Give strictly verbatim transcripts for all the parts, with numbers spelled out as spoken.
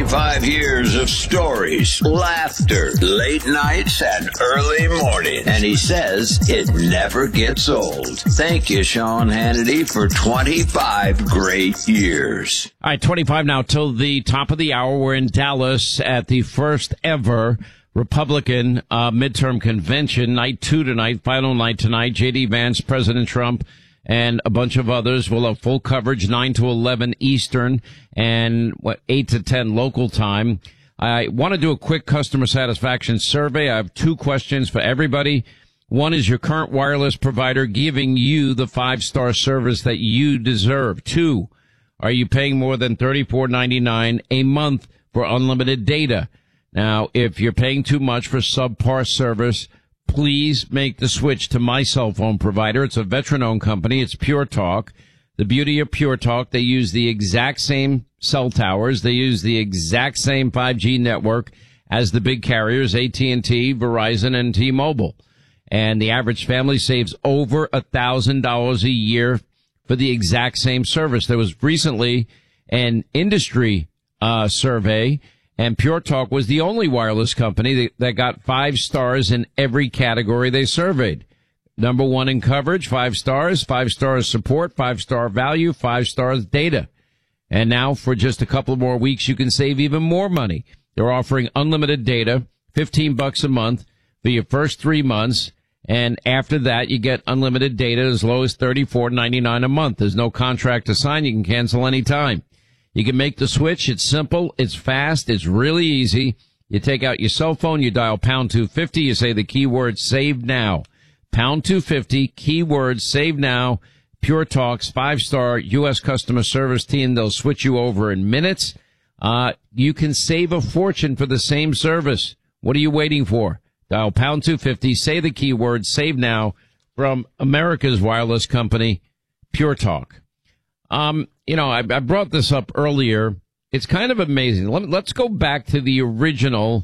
twenty-five years of stories, laughter, late nights, and early morning. And he says it never gets old. Thank you, Sean Hannity, for twenty-five great years. All right, twenty-five now till the top of the hour. We're in Dallas at the first ever Republican uh, midterm convention. Night two tonight, final night tonight. J D. Vance, President Trump, and a bunch of others will have full coverage, nine to eleven Eastern and what, eight to ten local time. I want to do a quick customer satisfaction survey. I have two questions for everybody. One, is your current wireless provider giving you the five-star service that you deserve? Two, are you paying more than thirty-four ninety-nine a month for unlimited data? Now, if you're paying too much for subpar service, please make the switch to my cell phone provider. It's a veteran-owned company. It's Pure Talk. The beauty of Pure Talk, they use the exact same cell towers. They use the exact same five G network as the big carriers, A T and T, Verizon, and T-Mobile. And the average family saves over a thousand dollars a year for the exact same service. There was recently an industry uh survey, and Pure Talk was the only wireless company that, that got five stars in every category they surveyed. Number one in coverage, five stars, five stars support, five star value, five stars data. And now for just a couple more weeks, you can save even more money. They're offering unlimited data, fifteen bucks a month for your first three months. And after that, you get unlimited data as low as thirty-four ninety-nine a month. There's no contract to sign. You can cancel anytime. You can make the switch. It's simple. It's fast. It's really easy. You take out your cell phone. You dial pound two fifty. You say the keyword save now. Pound two fifty, keyword save now. Pure Talk's five-star U S customer service team. They'll switch you over in minutes. Uh, you can save a fortune for the same service. What are you waiting for? Dial pound two fifty, say the keyword save now from America's wireless company, Pure Talk. Um, you know, I, I brought this up earlier. It's kind of amazing. Let, let's go back to the original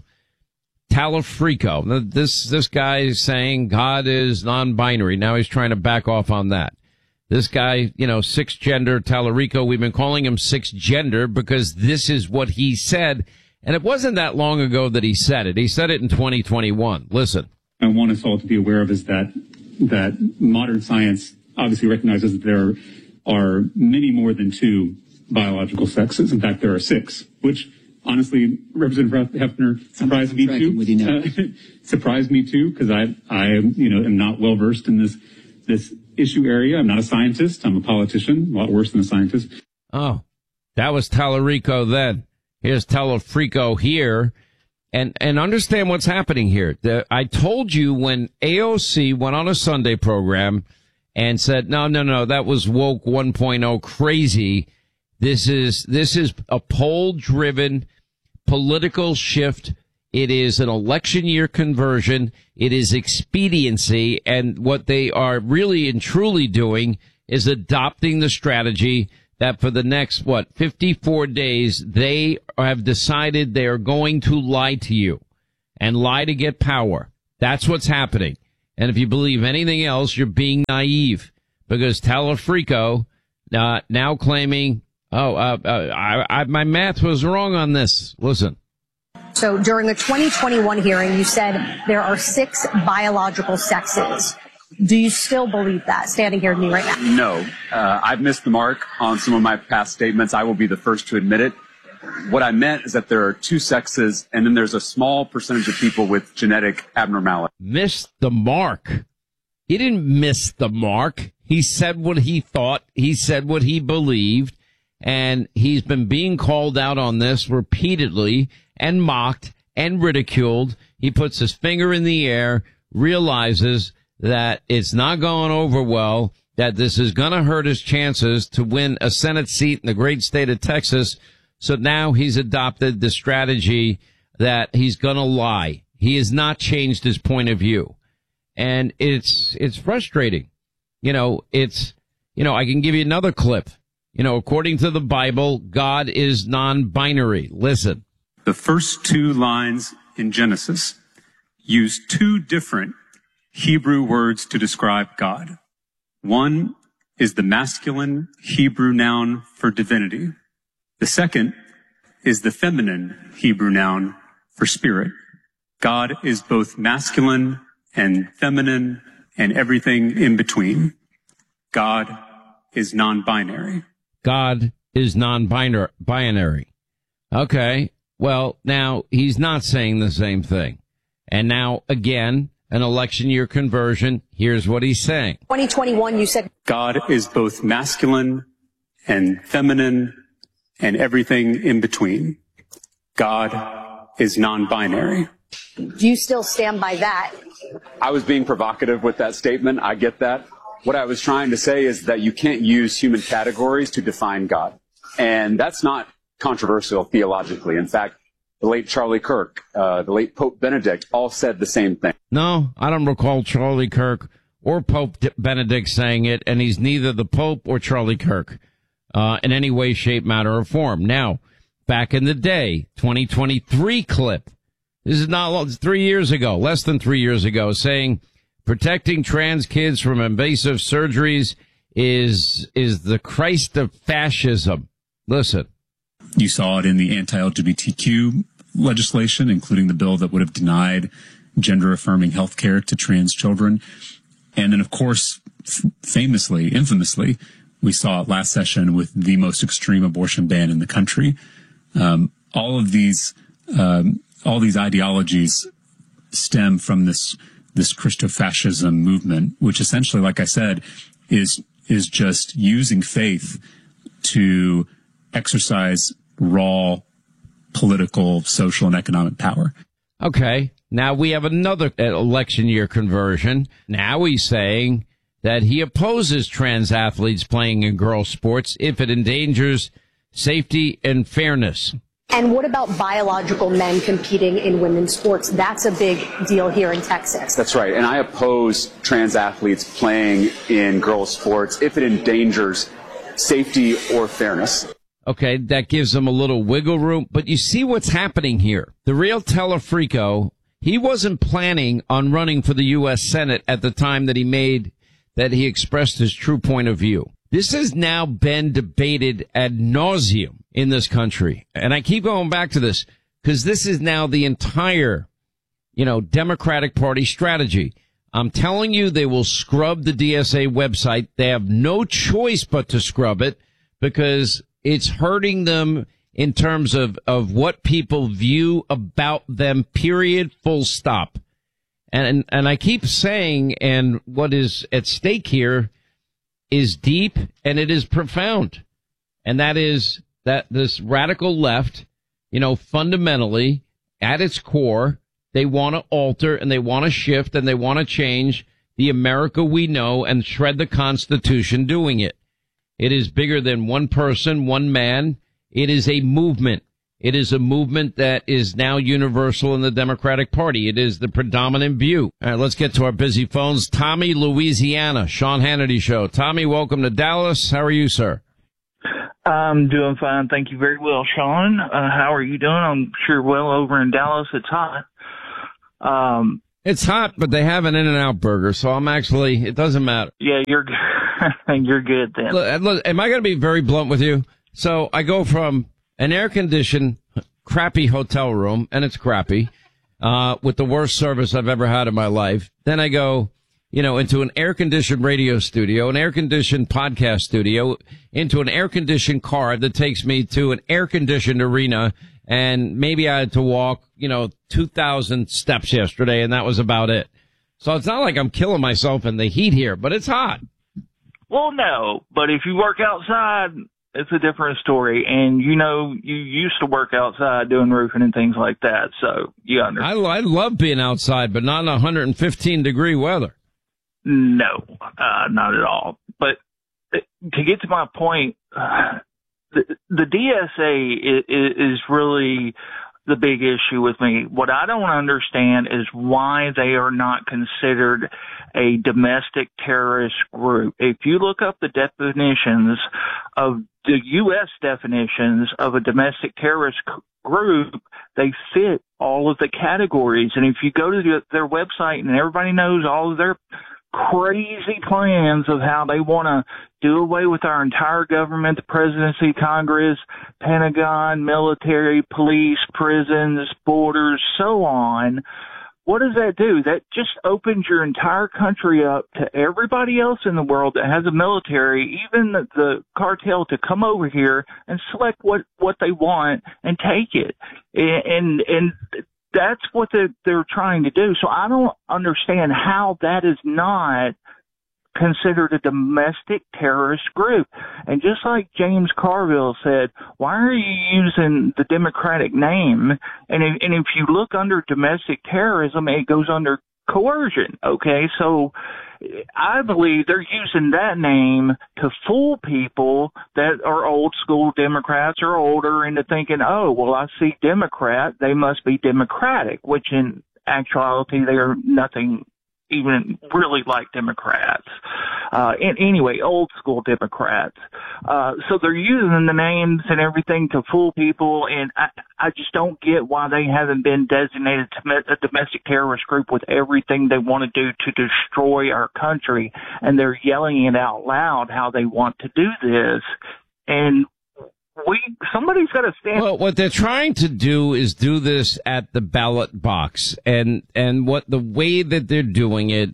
Talafrico. This, this guy is saying God is non-binary. Now he's trying to back off on that. This guy, you know, six-gender Talarico, we've been calling him six-gender because this is what he said. And it wasn't that long ago that he said it. He said it in twenty twenty-one. Listen. I want us all to be aware of is that, that modern science obviously recognizes that there are many more than two biological sexes. In fact, there are six, which honestly, Representative Hefner surprised me too. Uh, surprised me too, because I, I, you know, am not well versed in this, this issue area. I'm not a scientist. I'm a politician, a lot worse than a scientist. Oh, that was Talarico then. Here's Talafrico here. And, and understand what's happening here. The, I told you when A O C went on a Sunday program and said, no, no, no, that was woke one point oh crazy. This is, this is a poll-driven political shift. It is an election year conversion. It is expediency. And what they are really and truly doing is adopting the strategy that for the next, what, fifty-four days, they have decided they are going to lie to you and lie to get power. That's what's happening. And if you believe anything else, you're being naive, because Talafrico, uh, now claiming, oh, uh, uh, I, I, my math was wrong on this. Listen. So during the twenty twenty-one hearing, you said there are six biological sexes. Do you still believe that, standing here with me right now? No. Uh, I've missed the mark on some of my past statements. I will be the first to admit it. What I meant is that there are two sexes, and then there's a small percentage of people with genetic abnormality. Missed the mark. He didn't miss the mark. He said what he thought. He said what he believed. And he's been being called out on this repeatedly and mocked and ridiculed. He puts his finger in the air, realizes that it's not going over well, that this is going to hurt his chances to win a Senate seat in the great state of Texas. So now he's adopted the strategy that he's going to lie. He has not changed his point of view. And it's, it's frustrating. You know, it's, you know, I can give you another clip. You know, according to the Bible, God is non-binary. Listen. The first two lines in Genesis use two different Hebrew words to describe God. One is the masculine Hebrew noun for divinity. The second is the feminine Hebrew noun for spirit. God is both masculine and feminine and everything in between. God is non-binary. God is non-binary. Okay. Well, now he's not saying the same thing. And now, again, an election year conversion. Here's what he's saying. twenty twenty-one, you said God is both masculine and feminine and everything in between. God is non-binary. Do you still stand by that? I was being provocative with that statement. I get that. What I was trying to say is that you can't use human categories to define God. And that's not controversial theologically. In fact, the late Charlie Kirk, uh, the late Pope Benedict all said the same thing. No, I don't recall Charlie Kirk or Pope Benedict saying it, and he's neither the Pope or Charlie Kirk uh, in any way, shape, matter, or form. Now, back in the day, twenty twenty-three clip. This is not long, three years ago, less than three years ago, saying protecting trans kids from invasive surgeries is is the Christ of fascism. Listen. You saw it in the anti-L G B T Q legislation, including the bill that would have denied gender-affirming health care to trans children. And then, of course, f- famously, infamously, we saw it last session with the most extreme abortion ban in the country. Um, all of these, um, all these ideologies stem from this, this Christofascism movement, which essentially, like I said, is, is just using faith to exercise raw political, social, and economic power. Okay. Now we have another election year conversion. Now he's saying that he opposes trans athletes playing in girls' sports if it endangers safety and fairness. And what about biological men competing in women's sports? That's a big deal here in Texas. That's right. And I oppose trans athletes playing in girls' sports if it endangers safety or fairness. Okay, that gives them a little wiggle room. But you see what's happening here. The real Telefrico, he wasn't planning on running for the U S Senate at the time that he made, that he expressed his true point of view. This has now been debated ad nauseum in this country. And I keep going back to this because this is now the entire, you know, Democratic Party strategy. I'm telling you, they will scrub the D S A website. They have no choice but to scrub it because it's hurting them in terms of, of what people view about them, period, full stop. And, and, and I keep saying, and what is at stake here is deep and it is profound. And that is that this radical left, you know, fundamentally at its core, they want to alter and they want to shift and they want to change the America we know and shred the Constitution doing it. It is bigger than one person, one man. It is a movement. It is a movement that is now universal in the Democratic Party. It is the predominant view. All right, let's get to our busy phones. Tommy, Louisiana, Sean Hannity Show. Tommy, welcome to Dallas. How are you, sir? I'm doing fine. Thank you very well, Sean. Uh, how are you doing? I'm sure well over in Dallas. It's hot. Um, it's hot, but they have an In-N-Out burger, so I'm actually, it doesn't matter. Yeah, you're good. You're good then. Look, look, am I going to be very blunt with you? So I go from an air-conditioned, crappy hotel room, and it's crappy, uh, with the worst service I've ever had in my life. Then I go, you know, into an air-conditioned radio studio, an air-conditioned podcast studio, into an air-conditioned car that takes me to an air-conditioned arena, and maybe I had to walk, you know, two thousand steps yesterday, and that was about it. So it's not like I'm killing myself in the heat here, but it's hot. Well, no, but if you work outside, it's a different story. And, you know, you used to work outside doing roofing and things like that, so you understand. I, I love being outside, but not in one hundred fifteen degree weather. No, uh, not at all. But to get to my point, uh, the, the D S A is, is really the big issue with me. What I don't understand is why they are not considered a domestic terrorist group. If you look up the definitions of the U S definitions of a domestic terrorist group, they fit all of the categories. And if you go to their website, and everybody knows all of their crazy plans of how they want to do away with our entire government, the presidency, Congress, Pentagon, military, police, prisons, borders, so on. What does that do? That just opens your entire country up to everybody else in the world that has a military, even the, the cartel, to come over here and select what, what they want and take it. And, and, that's what they're, they're trying to do. So I don't understand how that is not considered a domestic terrorist group. And just like James Carville said, why are you using the Democratic name? And if, and if you look under domestic terrorism, it goes under coercion. Okay, so I believe they're using that name to fool people that are old school Democrats or older into thinking, oh, well, I see Democrat, they must be Democratic, which in actuality, they are nothing even really like Democrats. Uh, and anyway, old school Democrats. Uh, so they're using the names and everything to fool people. And I, I just don't get why they haven't been designated a domestic terrorist group with everything they want to do to destroy our country. And they're yelling it out loud how they want to do this. And we, somebody's got to stand. Well, what they're trying to do is do this at the ballot box. And, and what the way that they're doing it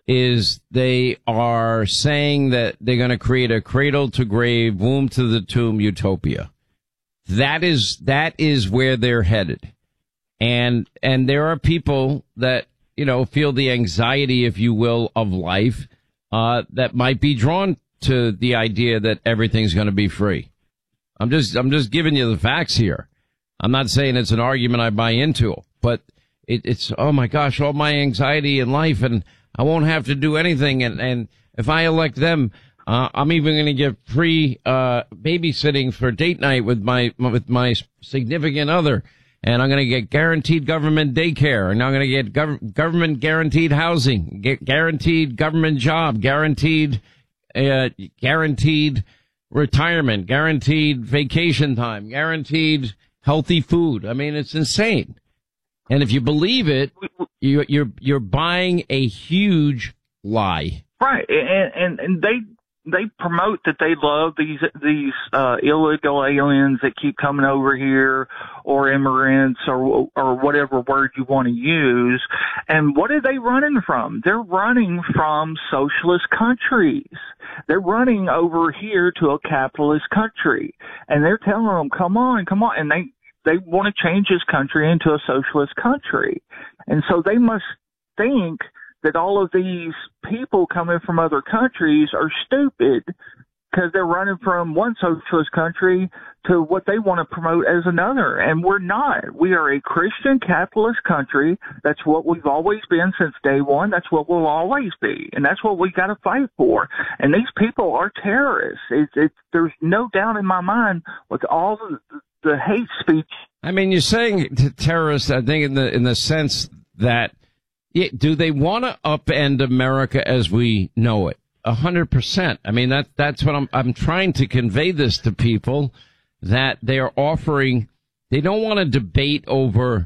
is they are saying that they're going to create a cradle to grave, womb to the tomb utopia. That is, that is where they're headed. And, and there are people that, you know, feel the anxiety, if you will, of life, uh, that might be drawn to the idea that everything's going to be free. I'm just, I'm just giving you the facts here. I'm not saying it's an argument I buy into, but it, it's, oh my gosh, all my anxiety in life, and I won't have to do anything. And, and if I elect them, uh, I'm even going to get free, uh, babysitting for date night with my, with my significant other. And I'm going to get guaranteed government daycare, and I'm going to get gov- government guaranteed housing, get guaranteed government job, guaranteed, uh, guaranteed retirement, guaranteed vacation time, guaranteed healthy food. I mean, it's insane. And if you believe it, you, you're you're buying a huge lie. Right, and and, and they they promote that they love these these uh, illegal aliens that keep coming over here, or immigrants, or or whatever word you want to use. And what are they running from? They're running from socialist countries. They're running over here to a capitalist country, and they're telling them, "Come on, come on!" And they they want to change this country into a socialist country, and so they must think that all of these people coming from other countries are stupid because they're running from one socialist country to what they want to promote as another. And we're not. We are a Christian capitalist country. That's what we've always been since day one. That's what we'll always be. And that's what we got to fight for. And these people are terrorists. It's, it's, there's no doubt in my mind with all the, the hate speech. I mean, you're saying to terrorists, I think in the, in the sense that, yeah, do they want to upend America as we know it? A hundred percent. I mean, that, that's what I'm, I'm trying to convey this to people, that they are offering, they don't want to debate over,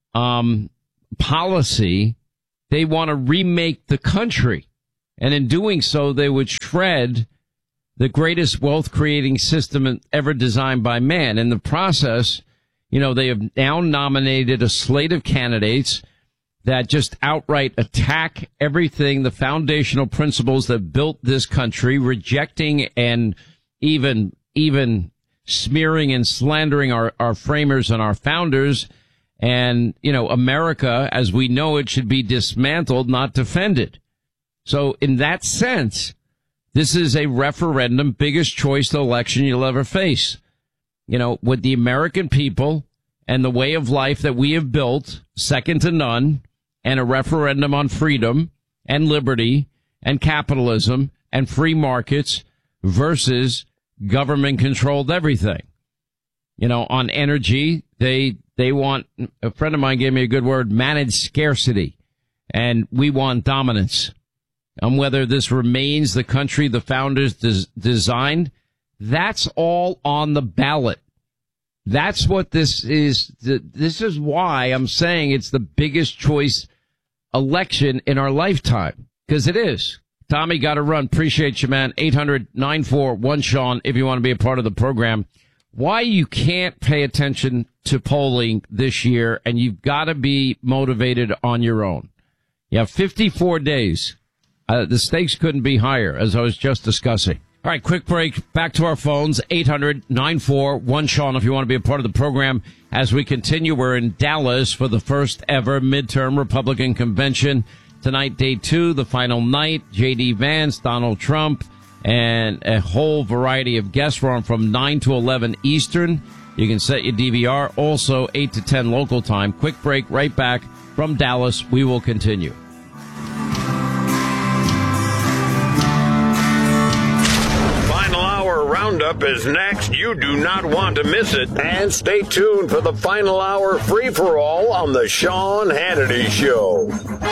um, policy. They want to remake the country. And in doing so, they would shred the greatest wealth creating system ever designed by man. In the process, you know, they have now nominated a slate of candidates that just outright attack everything, the foundational principles that built this country, rejecting and even, even smearing and slandering our, our framers and our founders. And, you know, America, as we know it, should be dismantled, not defended. So in that sense, this is a referendum, biggest choice election you'll ever face. You know, with the American people and the way of life that we have built, second to none, and a referendum on freedom and liberty and capitalism and free markets versus government controlled everything. You know, on energy, they, they want, a friend of mine gave me a good word, managed scarcity, and we want dominance. On whether this remains the country the founders des- designed, that's all on the ballot. That's what this is. This is why I'm saying it's the biggest choice election in our lifetime. Because it is. Tommy, got to run. Appreciate you, man. eight hundred nine four one Sean if you want to be a part of the program. Why you can't pay attention to polling this year, and you've got to be motivated on your own. You have fifty-four days. Uh, the stakes couldn't be higher, as I was just discussing. All right, quick break. Back to our phones, eight hundred nine four one Sean if you want to be a part of the program. As we continue, we're in Dallas for the first ever midterm Republican convention. Tonight, day two, the final night, J D. Vance, Donald Trump, and a whole variety of guests. We're on from nine to eleven Eastern. You can set your D V R. Also, eight to ten local time. Quick break, right back from Dallas. We will continue. Final Hour Roundup is next. You do not want to miss it. And stay tuned for the Final Hour free-for-all on the Sean Hannity Show.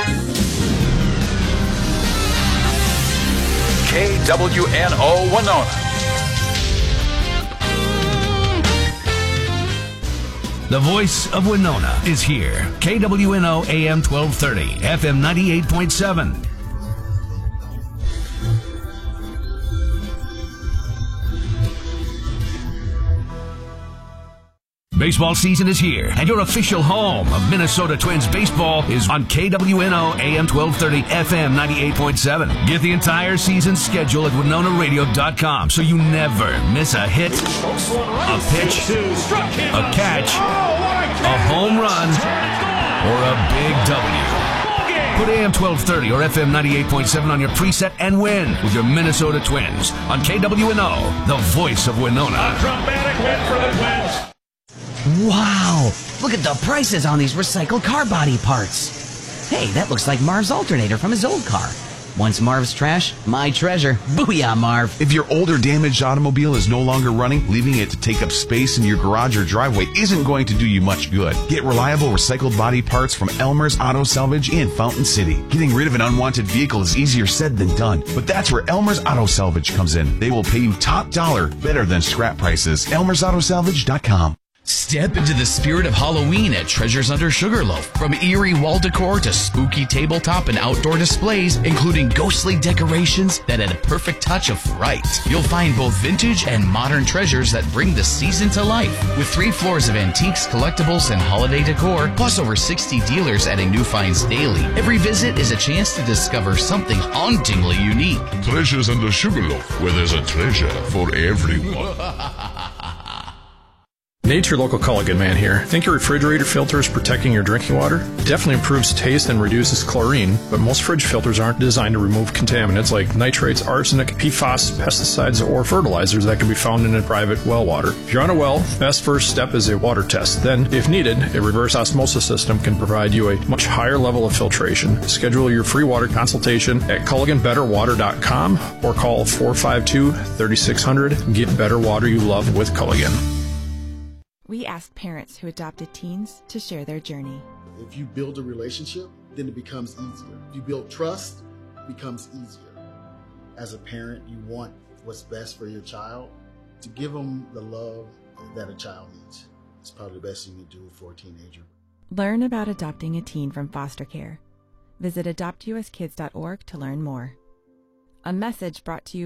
K W N O Winona. The voice of Winona is here. K W N O A M twelve thirty, F M ninety-eight point seven. Baseball season is here, and your official home of Minnesota Twins baseball is on K W N O A M twelve thirty, F M ninety-eight point seven. Get the entire season schedule at winona radio dot com so you never miss a hit, a pitch, a catch, a home run, or a big W. Put A M twelve thirty or F M ninety-eight point seven on your preset and win with your Minnesota Twins on K W N O, the voice of Winona. A dramatic win for the Twins. Wow! Look at the prices on these recycled car body parts. Hey, that looks like Marv's alternator from his old car. Once Marv's trash, my treasure. Booyah, Marv. If your older damaged automobile is no longer running, leaving it to take up space in your garage or driveway isn't going to do you much good. Get reliable recycled body parts from Elmer's Auto Salvage in Fountain City. Getting rid of an unwanted vehicle is easier said than done, but that's where Elmer's Auto Salvage comes in. They will pay you top dollar, better than scrap prices. elmers auto salvage dot com. Step into the spirit of Halloween at Treasures Under Sugarloaf. From eerie wall decor to spooky tabletop and outdoor displays, including ghostly decorations that add a perfect touch of fright. You'll find both vintage and modern treasures that bring the season to life. With three floors of antiques, collectibles, and holiday decor, plus over sixty dealers adding new finds daily. Every visit is a chance to discover something hauntingly unique. Treasures Under Sugarloaf, where there's a treasure for everyone. Nate, your local Culligan man here. Think your refrigerator filter is protecting your drinking water? It definitely improves taste and reduces chlorine, but most fridge filters aren't designed to remove contaminants like nitrates, arsenic, P FAS, pesticides, or fertilizers that can be found in a private well water. If you're on a well, best first step is a water test. Then, if needed, a reverse osmosis system can provide you a much higher level of filtration. Schedule your free water consultation at culligan better water dot com or call four five two, three six zero zero. Get better water you love with Culligan. We ask parents who adopted teens to share their journey. If you build a relationship, then it becomes easier. If you build trust, it becomes easier. As a parent, you want what's best for your child. To give them the love that a child needs. It's probably the best thing you can do for a teenager. Learn about adopting a teen from foster care. Visit adopt u s kids dot org to learn more. A message brought to you